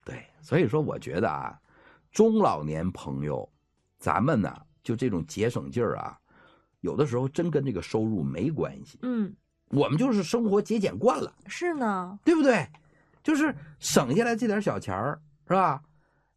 对，所以说我觉得啊，中老年朋友，咱们呢就这种节省劲儿啊，有的时候真跟这个收入没关系。我们就是生活节俭惯了， 是呢， 对不对？就是省下来这点小钱儿，是吧？